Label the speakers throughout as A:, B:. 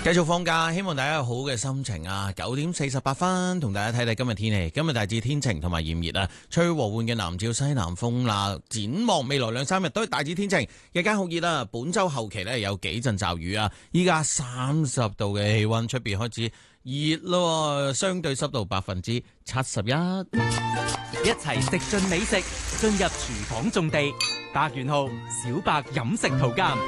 A: 繼續放假，希望大家有好嘅心情啊！9:48同大家睇睇今日天氣。今日大致天晴同埋炎熱啊，吹和緩嘅南至西南風啦。展望未來2-3日都係大致天晴，日間酷熱啦。本週後期呢，有幾陣驟雨啊。依家30度嘅氣溫，出邊開始熱咯，相對濕度71%。
B: 一齊食盡美食，進入廚房種地。白元浩、小白飲食圖鑑。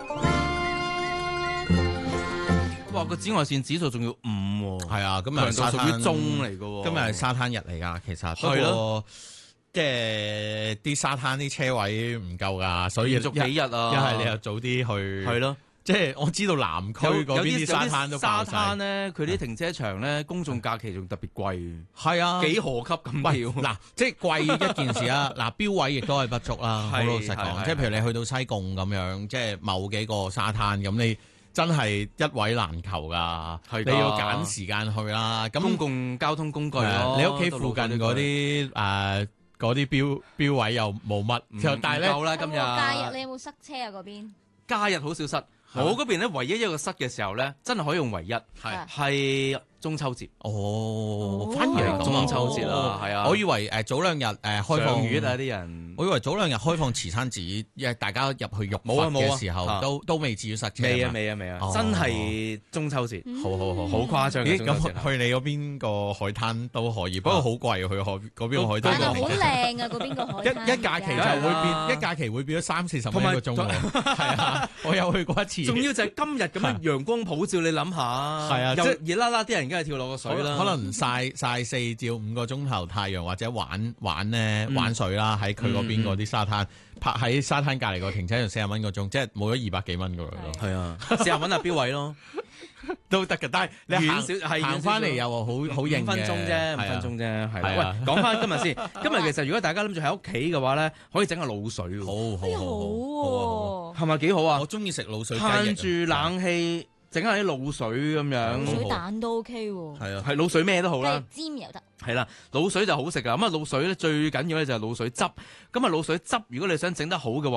C: 哇！個紫外線指數仲要5喎，
A: 係啊，今日係沙灘
C: 屬於中嚟嘅喎。
A: 今日係沙灘日嚟㗎，其實
C: 係咯，
A: 即係啲沙灘啲車位唔夠㗎，所以
C: 連續幾日啊，
A: 一係你又早啲去，
C: 係咯。
A: 即係我知道南區嗰邊啲沙灘都爆晒。
C: 沙灘咧，佢啲停車場咧，公眾假期仲特別貴。
A: 係啊，
C: 幾何級咁
A: 喂，嗱，即係貴一件事啊！嗱，標位亦都係不足啦。好老實講，即係譬如你去到西貢咁樣，即係某幾個沙灘咁，你真係一位難求㗎。你要揀時間去啦。咁
C: 公共交通工具咯，
A: 你屋企附近嗰啲嗰啲標位又冇乜，但係咧，
C: 夠啦今日。
D: 假日你有冇塞車啊？嗰邊
C: 假日好少塞。我嗰邊咧，唯一一個塞嘅時候咧，真係可以用唯一係中秋節。
A: 哦，反而係
C: 中秋節啦，係啊。
A: 我以為早2日開放
C: 月啊啲人，
A: 我以為早2日開放慈山寺，因為大家入去浴佛嘅時候都未至於塞車。
C: 未啊，真係中秋節，好誇張嘅。
A: 咁去你嗰邊個海灘都可以，不過好貴去嗰邊個海灘。
D: 但係好靚啊！嗰邊個海灘。
A: 一假期就會變，一假期會變咗30-40蚊一個鐘。係啊，我有去過一次。
C: 仲要就係今日咁樣陽光普照，你諗下，
A: 係啊，
C: 又熱辣辣啲人梗係跳落個水啦。
A: 可能曬4至5個鐘頭太陽，或者玩水啦，喺佢嗰邊嗰啲沙灘，泊喺沙灘隔離個停車場40蚊個鐘，即係冇咗200幾蚊噶咯。
C: 係啊，40蚊啊標位咯，
A: 都得嘅。但係你行翻嚟又好型嘅，5
C: 分鐘啫，係啦。喂，講翻今日先，今日其實如果大家諗住喺屋企嘅話咧，可以整下滷水喎。
D: 好，
C: 係咪幾好啊？
A: 我中意食滷水，
C: 攤住冷氣。整下啲滷水咁樣，
D: 滷水蛋都 OK 喎。
C: 係啊，係滷水咩都好啦，
D: 煎又得。
C: 係啦，滷水就好食噶。咁啊，滷水咧最緊要咧就係滷水汁。咁啊，滷水汁如果你想整得好嘅話，